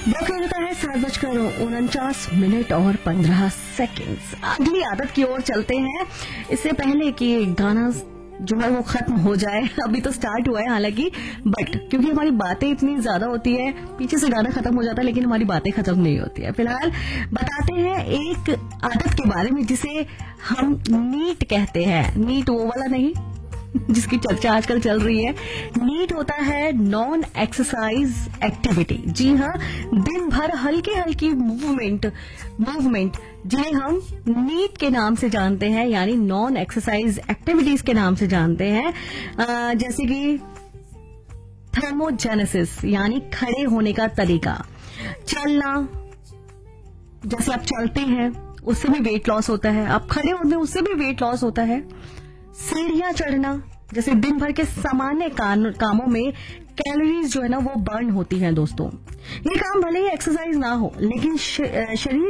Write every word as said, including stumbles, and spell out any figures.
वक्त होता है सात बजकर उनचास मिनट और पंद्रह सेकंड्स। अगली आदत की ओर चलते हैं। इससे पहले कि गाना जो है वो खत्म हो जाए, अभी तो स्टार्ट हुआ है हालांकि, बट क्योंकि हमारी बातें इतनी ज्यादा होती है, पीछे से गाना खत्म हो जाता है लेकिन हमारी बातें खत्म नहीं होती है। फिलहाल बताते हैं एक आदत के बारे में जिसे हम नीट कहते हैं। नीट वो वाला नहीं जिसकी चर्चा आजकल चल रही है। नीट होता है नॉन एक्सरसाइज एक्टिविटी। जी हाँ, दिन भर हल्की हल्की मूवमेंट मूवमेंट जिन्हें हम नीट के नाम से जानते हैं, यानी नॉन एक्सरसाइज एक्टिविटीज के नाम से जानते हैं। आ, जैसे कि थर्मोजेनेसिस यानी खड़े होने का तरीका, चलना, जैसे आप चलते हैं उससे भी वेट लॉस होता है, आप खड़े होते हैं उससे भी वेट लॉस होता है। सीढ़ियां चढ़ना, जैसे दिन भर के सामान्य कामों में कैलोरीज जो है ना वो बर्न होती हैं दोस्तों। ये काम भले ही एक्सरसाइज ना हो लेकिन शरीर